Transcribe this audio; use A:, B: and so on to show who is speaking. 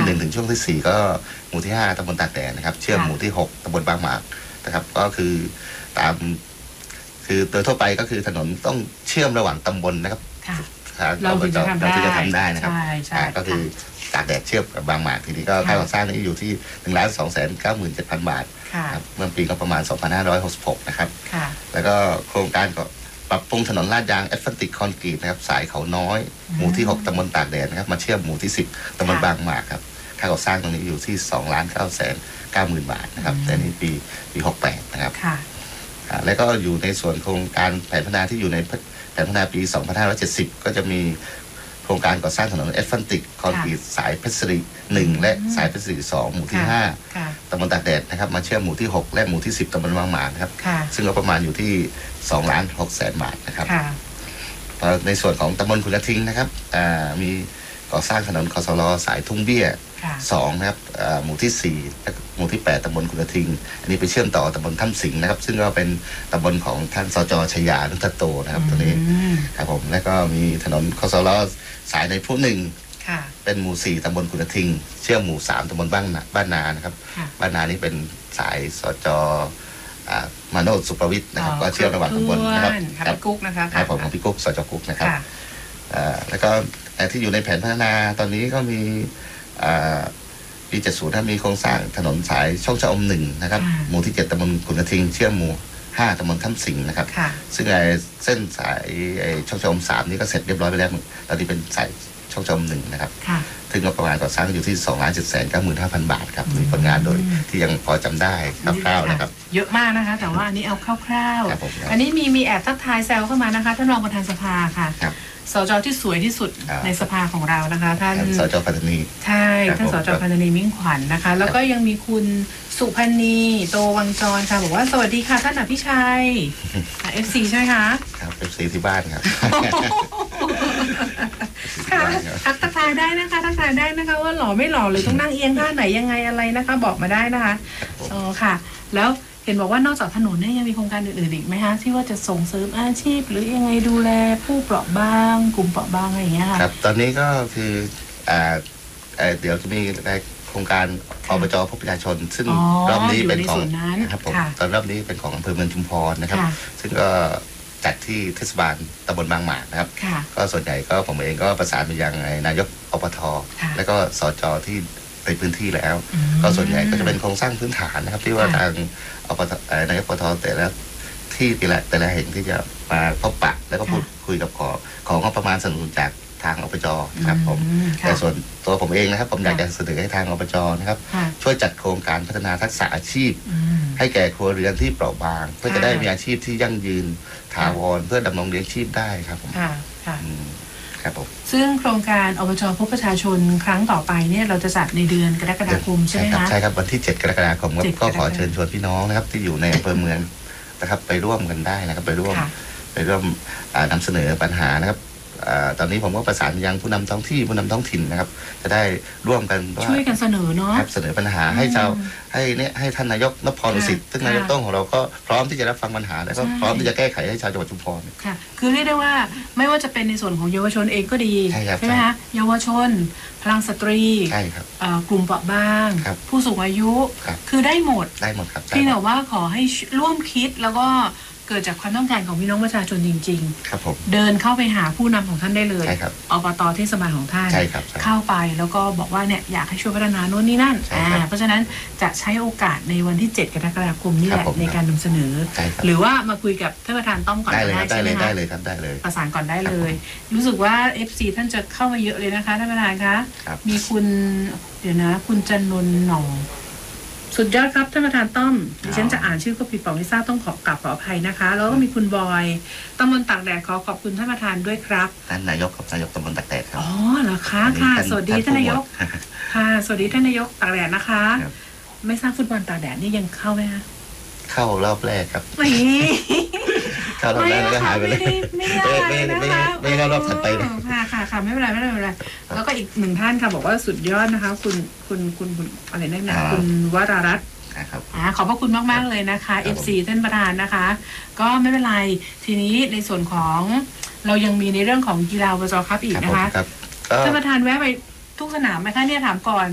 A: ที่1ถึงช่วงที่4ก็หมู่ที่5ตำบลตากแดดนะครับเชื่อมหมู่ที่6ตำบลบางหมากนะครับก็คือตามคือโดยทั่วไปก็คือถนนต้องเชื่อมระหว่างตำบลนะครับ
B: เราถึงจะทำได้
A: นะครับก็คือตากแดดเชื่อมกับบางหมากทีนี้ก็ค่าก่อสร้างนี้อยู่ที่1,297,000 บาทเมื่อปีก็ประมาณ2566นะครับแล้วก็โครงการก็ปรับปรุงถนนลาดยางแอสฟัลติกคอนกรีตนะครับสายเขาน้อยหมู่ที่6ตำบลตากแดดนะครับมาเชื่อมหมู่ที่10ตำบลบางหมากครับค่าก่อสร้างตรงนี้อยู่ที่2,990,000 บาทนะครับแต่นี่ปี68นะครับแล้วก็อยู่ในส่วนโครงการแผนพัฒนาที่อยู่ในแผนพัฒนาปี2570ก็จะมีโครงการก่อสร้างถนนแอสฟัลติกคอนกรีตสายเพชรศรี1และสายเพชรศรี2หมู่ที่5ตำบลตากแดดนะครับมาเชื่อมหมู่ที่6และหมู่ที่10ตำบลบางหมากครับซึ่งก็ประมาณอยู่ที่2,600,000 บาทนะครับในส่วนของตำบลขุนกระทิงนะครับมีก่อสร้างถนนคสล.สายทุ่งเบี้ย2นะครับหมู่ที่4และหมู่ที่8ตำบลขุนกระทิงอันนี้ไปเชื่อมต่อตำบลถ้ำสิงห์นะครับซึ่งก็เป็นตำบลของท่านสจ.ชยานุทัตโตนะครับตัวนี้ครับผมแล้วก็มีถนนคสล.สายในผู้1เป็นหมู่4ตำบลขุนกระทิงเชื่อมหมู่3ตำบลบ้านนานะครับบ้านนานี่เป็นสายสจ.มาโนสุประวิทย์นะครับก็เชื่อมระหว่างตำบลนะครับ
B: พี่กุ๊กนะคะ
A: ครับผมของพี่กุ๊กสจ.กุ๊กนะครับแล้วก็ที่อยู่ในแผนพัฒนาตอนนี้ก็มีปี70ถ้ามีโครงสร้างถนนสายช่องชะอม1นะครับหมู่ที่7ตำบลขุนกระทิงเชื่อมหมู่5ตำบลถ้ำสิงห์นะครับซึ่งเส้นสายช่องชะอม3นี่ก็เสร็จเรียบร้อยไปแล้วตอนนี้เป็นสายช่องชะอม1นะครับซึ่งงบประมาณก่อสร้างอยู่ที่2,795,000 บาทครับมีผลงานโดยที่ยังพอจำได้คร่าวๆนะครับ
B: เยอะมากนะคะแต่ว่าอันนี้เอาคร่าวๆอันนี้มีแอบทักทายแซวเข้ามานะคะท่านรองประธานสภาค่ะสจ.ที่สวยที่สุดในสภาของเรานะคะท่าน
A: สจ.พันธนี
B: ใช่ท่านสจ.พันธนีมิ่งขวัญ นะคะแล้วก็ยังมีคุณสุพันนีโตวังจรค่ะบอกว่าสวัสดีค่ะท่านอภิชัย FC ใช่ไหมคะ
A: ครับ FC ที่บ้านครับ
B: ค่ะทักทายได้นะคะทักทายได้นะคะว่าหล่อไม่หล่อหรือต้องนั่งเอียงท่าไหนยังไงอะไรนะคะบอกมาได้นะคะค่ะแล้วเห็นบอกว่านอกจากถนนเนี่ยยังมีโครงการอื่นๆอีกไหมคะที่ว่าจะส่งเสริมอาชีพหรือยังไงดูแลผู้เปราะบางกลุ่มเปราะบางอะไรอย่างเงี้ยค่ะ
A: ครับตอนนี้ก็คือเดี๋ยวจะมีโครงการอบจ.พบประชาชนซึ่งรอบนี้เป็นของครับผมตอนรอบนี้เป็นของอำเภอเมืองชุมพรนะครับซึ่งก็จัดที่เทศบาลตำบลบางหมากนะครับก็ส่วนใหญ่ก็ผมเองก็ประสานไปยังนายกอบต.และก็สจ.ที่ในพื้นที่แล้วก็ส่วนใหญ่ก็จะเป็นโครงสร้างพื้นฐานนะครับที่ว่าทางนายกอบต.แต่ละที่แต่ละแห่งที่จะมาพบปะแล้วก็พูดคุยกับของงบประมาณสนับสนุนจากทางอบจ.ครับผมแต่ส่วนตัวผมเองนะครับผมอยากจะเสนอให้ทางอบจ.นะครับช่วยจัดโครงการพัฒนาทักษะอาชีพให้แก่ครัวเรือนที่เปราะบางเพื่อจะได้มีอาชีพที่ยั่งยืนถาวรเพื่อดำรงเลี้ยงชีพได้ครับผมครับผม
B: ซึ่งโครงการอบจ.พบประชาชนครั้งต่อไปเนี่ยเราจะจัดในเดือนกรกฎาคมใช่ไหมคะ
A: ใช่ครับวันที่7 กรกฎาคมก็ขอเชิญชวนพี่น้องนะครับที่อยู่ในอำเภอเมืองนะครับไปร่วมกันได้นะครับไปร่วมนำเสนอปัญหานะครับตอนนี้ผมก็ประสานยังผู้นำท้องที่ผู้นำท้องถิ่นนะครับจะได้ร่วมกัน
B: ช่วยกันเสนอเนาะ
A: เสนอปัญหาให้ให้ท่านนายกนพรสิทธิ์ซึ่งนายกต้องของเราก็พร้อมที่จะรับฟังปัญหาแล้วก็พร้อมที่จะแก้ไขให้ชาวจังหวัดชุมพร
B: ค่ะคือเรียกได้ว่าไม่ว่าจะเป็นในส่วนของเยาวชนเองก็ดีใช่ไหมคะเยาวชนพลังสตรี
A: ใช่ครับ
B: กลุ่มเปราะบางผู้สูงอายุคือได้หมด
A: ครับ
B: ที่แต่ว่าขอให้ร่วมคิดแล้วก็เกิดจากความต้องการของพี่น้องประชาชนจริง
A: ๆครับผม
B: เดินเข้าไปหาผู้นำของท่านได้เลยอบต.เทศบาลของท่านเข้าไปแล้วก็บอกว่าเนี่ยอยากให้ช่วยพัฒนาโน่นนี่นั่นเพราะฉะนั้นจะใช้โอกาสในวันที่7 กรกฎาคมนี่แหละในการนำเสนอหรือว่ามาคุยกับท่านประธานต้อมก่อนได้ใช่ไหมคะ
A: ได้เลยครับได้เลย
B: ประสานก่อนได้เลยรู้สึกว่า FC ท่านจะเข้ามาเยอะเลยนะคะท่านประธานคะมีคุณเดี๋ยวนะคุณจันนนท์หน่องสุดยอดครับท่านประธานต้อมดิฉันจะอ่านชื่อก็ผิดเปล่าไม่ทราบต้องขออภัยนะคะแล้วก็มีคุณบอยตำบลตากแดดขอบคุณท่านประธานด้วยครับ
A: ท่านนายกครับนายกตำบลตากแดดครับ
B: อ๋อเหรอคะค่ะสวัสดีท่านนายกค่ะสวัสดีท่านนายกตากแดดนะคะไม่ทราบฟุตบอลตากแดดนี่ยังเข้าไหมคะ
A: เข้ารอบแรกครับ
B: ไม่
A: เข้ารอบแรกก็หายไปเลยไม่เข้ารอบถัดไปเลย
B: ค่ะไม่เป็นไรแล้วก็อีกหนึ่งท่านค่ะบอกว่าสุดยอดนะคะคุณอะไรนั่นนะคุณวรารัตน์ขอบพระคุณมากๆเลยนะคะ FC ท่านประธานนะคะก็ไม่เป็นไรทีนี้ในส่วนของเรายังมีในเรื่องของกีฬาอบจ.ครับอีกนะคะท่านประธานแวะไปทุกสนามไหมคะเนี่ยถามก่อน